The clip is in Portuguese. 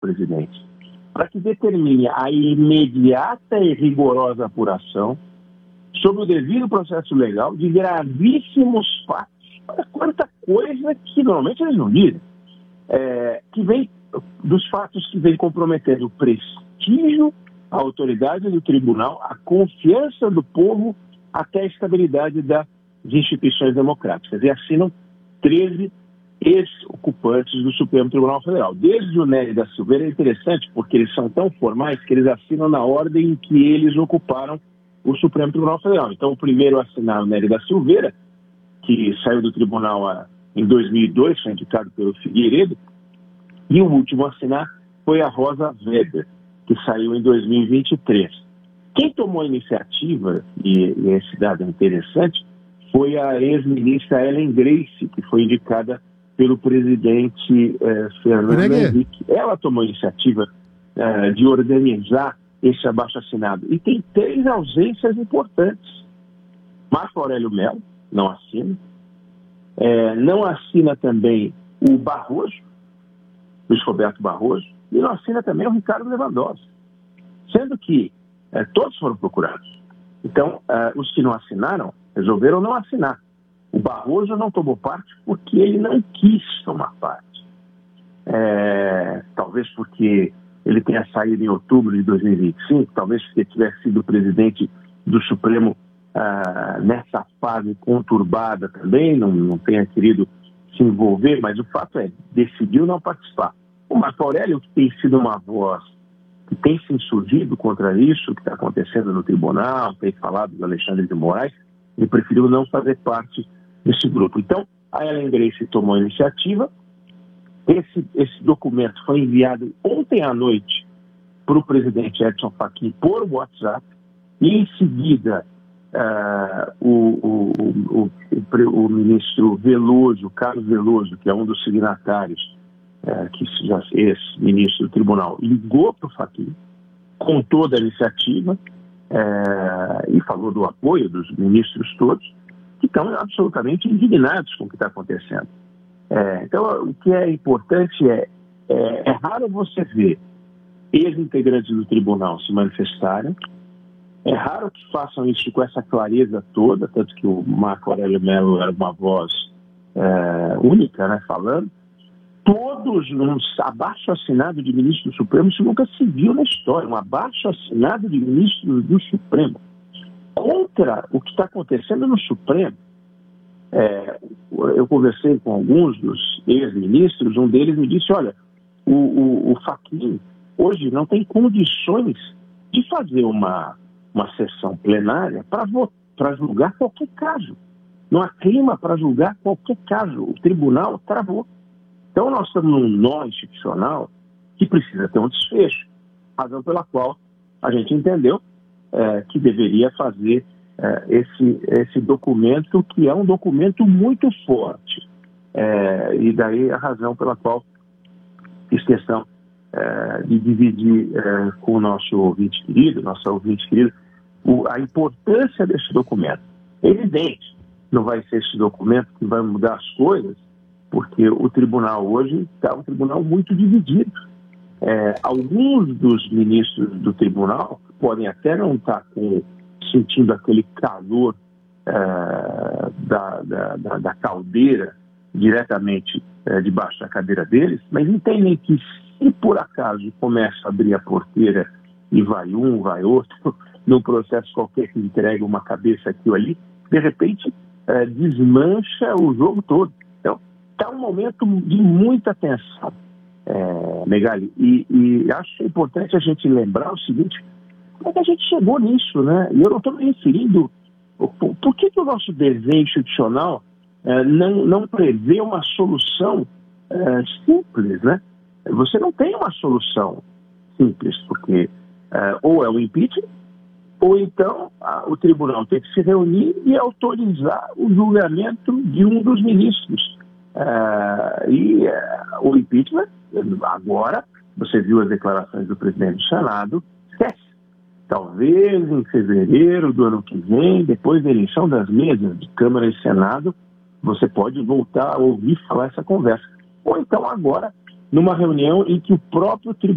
presidente, para que determine a imediata e rigorosa apuração sobre o devido processo legal de gravíssimos fatos. Olha quanta coisa que normalmente eles não dizem, que vem dos fatos que vem comprometendo o prestígio, a autoridade do tribunal, a confiança do povo, até a estabilidade das instituições democráticas. E assinam 13 ex-ocupantes do Supremo Tribunal Federal. Desde o Nery da Silveira, é interessante porque eles são tão formais que eles assinam na ordem em que eles ocuparam o Supremo Tribunal Federal. Então, o primeiro a assinar, o Nery da Silveira, que saiu do tribunal em 2002, foi indicado pelo Figueiredo, e o último a assinar foi a Rosa Weber, que saiu em 2023. Quem tomou a iniciativa, e esse dado é interessante, foi a ex-ministra Ellen Grace, que foi indicada pelo presidente Fernando Henrique. Ela tomou a iniciativa de organizar esse abaixo-assinado. E tem 3 ausências importantes. Marco Aurélio Mello não assina. Não assina também o Barroso, Luiz Roberto Barroso, e não assina também o Ricardo Lewandowski. Sendo que todos foram procurados. Então, os que não assinaram resolveram não assinar. O Barroso não tomou parte porque ele não quis tomar parte. Talvez porque ele tenha saído em outubro de 2025, talvez porque tivesse sido presidente do Supremo nessa fase conturbada também, não tenha querido se envolver, mas o fato decidiu não participar. O Marco Aurélio, que tem sido uma voz que tem se insurgido contra isso que está acontecendo no tribunal, tem falado do Alexandre de Moraes, ele preferiu não fazer parte desse grupo. Então, a Ellen Grace tomou a iniciativa. Esse documento foi enviado ontem à noite para o presidente Edson Fachin por WhatsApp, e em seguida o ministro Veloso, Carlos Veloso, que é um dos signatários, que já ex-ministro do tribunal, ligou para o Fachin, contou da iniciativa e falou do apoio dos ministros todos, que estão absolutamente indignados com o que está acontecendo. Então, o que é importante é raro você ver ex-integrantes do tribunal se manifestarem, é raro que façam isso com essa clareza toda, tanto que o Marco Aurélio Mello era uma voz única, né, falando. Todos um abaixo-assinado de ministro do Supremo, isso nunca se viu na história, um abaixo-assinado de ministro do Supremo contra o que está acontecendo no Supremo. Eu conversei com alguns dos ex-ministros, um deles me disse, olha, o Fachin hoje não tem condições de fazer uma sessão plenária para julgar qualquer caso. Não há clima para julgar qualquer caso. O tribunal travou. Então, nós estamos num nó institucional que precisa ter um desfecho, razão pela qual a gente entendeu que deveria fazer esse documento, que é um documento muito forte. E daí a razão pela qual fiz questão de dividir com o nosso ouvinte querido, a importância desse documento. É evidente, não vai ser esse documento que vai mudar as coisas, porque o tribunal hoje está um tribunal muito dividido. Alguns dos ministros do tribunal podem até não estar sentindo aquele calor da caldeira diretamente debaixo da cadeira deles, mas entendem que se por acaso começa a abrir a porteira e vai um, vai outro, num processo qualquer que entrega uma cabeça aqui ou ali, de repente desmancha o jogo todo. Então, está um momento de muita tensão, Megali, e acho importante a gente lembrar o seguinte: como é que a gente chegou nisso, né? E eu não estou me referindo... Por que o nosso desenho institucional não prevê uma solução simples, né? Você não tem uma solução simples, porque ou é o impeachment, ou então o tribunal tem que se reunir e autorizar o julgamento de um dos ministros. O impeachment, agora, você viu as declarações do presidente do Senado, esquece. Talvez em fevereiro do ano que vem, depois da eleição das mesas de Câmara e Senado, você pode voltar a ouvir falar essa conversa. Ou então agora, numa reunião em que o próprio tribunal